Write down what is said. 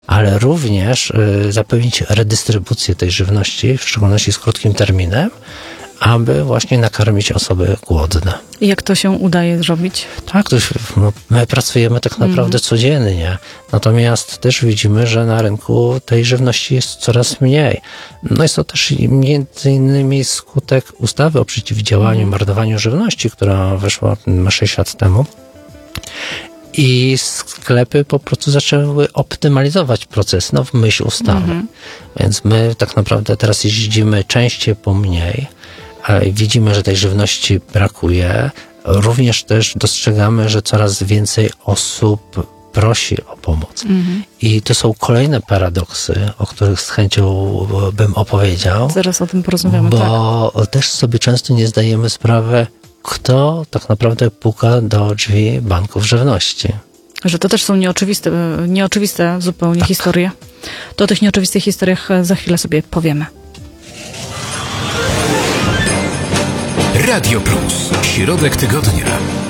ale również zapewnić redystrybucję tej żywności, w szczególności z krótkim terminem, aby właśnie nakarmić osoby głodne. I jak to się udaje zrobić? Tak, my pracujemy tak naprawdę codziennie, natomiast też widzimy, że na rynku tej żywności jest coraz mniej. No jest to też między innymi skutek ustawy o przeciwdziałaniu marnowaniu żywności, która weszła 6 lat temu. I sklepy po prostu zaczęły optymalizować proces, w myśl ustawy. Więc my tak naprawdę teraz jeździmy częściej po mniej, ale widzimy, że tej żywności brakuje. Również też dostrzegamy, że coraz więcej osób prosi o pomoc. I to są kolejne paradoksy, o których z chęcią bym opowiedział. Zaraz o tym porozmawiamy, bo też sobie często nie zdajemy sprawy, kto tak naprawdę puka do drzwi banków żywności. Że to też są nieoczywiste zupełnie historie. To o tych nieoczywistych historiach za chwilę sobie powiemy. Radio Plus. Środek tygodnia.